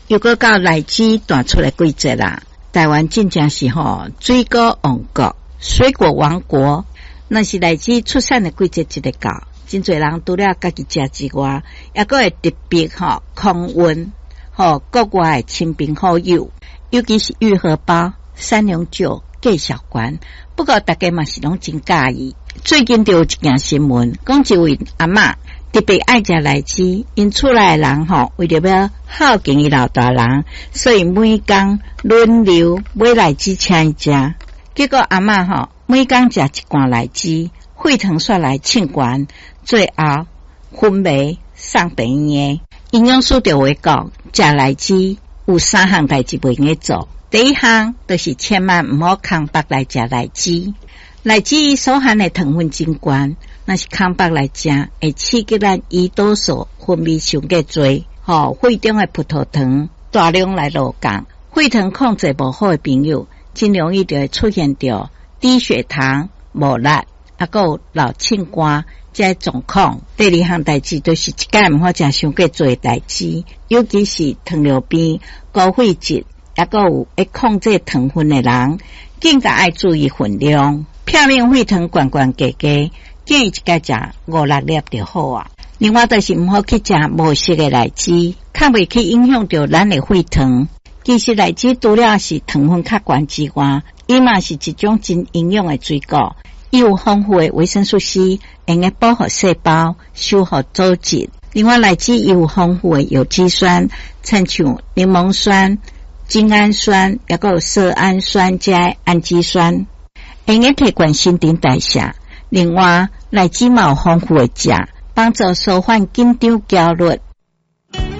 又搁到荔枝弹出来季节啦，台湾真正是水果王国、水果王国。若是荔枝出产的季节一个到，真侪人除了家己食之外，也搁会特别降温，国外的亲朋好友，尤其是玉荷包、三龙酒、介绍馆，不过大家嘛是拢真介意。最近就有一件新闻，讲一位阿嬷特别爱食荔枝，因厝内的人为了要孝敬伊老大人，所以每天轮流买荔枝请伊食。结果阿嬷每天食一罐荔枝，血糖煞来称悬，最后昏迷送病院的。营养师就会讲，食荔枝有3项代志袂用做。第一项就是千万唔好空腹来食荔枝。荔枝所含的糖分真悬，若是空腹来食，会刺激咱胰岛素分泌上过多，血中的葡萄糖大量来落降。血糖控制不好的朋友，真容易就会出现到低血糖、无力，还有老庆肝这状况。第二项代志就是一概唔好食伤过多的代志，尤其是糖尿病、高血脂，还有会控制糖分的人，更加爱注意分量。片面血糖悬悬低低，建议一家食5-6粒就好啊。另外就是唔好去食无熟的荔枝，较袂去影响到咱的血糖。其实荔枝除了是糖分较悬之外，伊嘛是一种真营养的水果，伊有丰富的维生素 C， 用来保护细胞、修复组织。另外，荔枝有丰富的有机酸，亲像柠檬酸、精氨酸，也有色氨酸加氨基酸，用来提高新陈代谢。另外，荔枝嘛有丰富的钾，帮助舒缓紧张焦虑，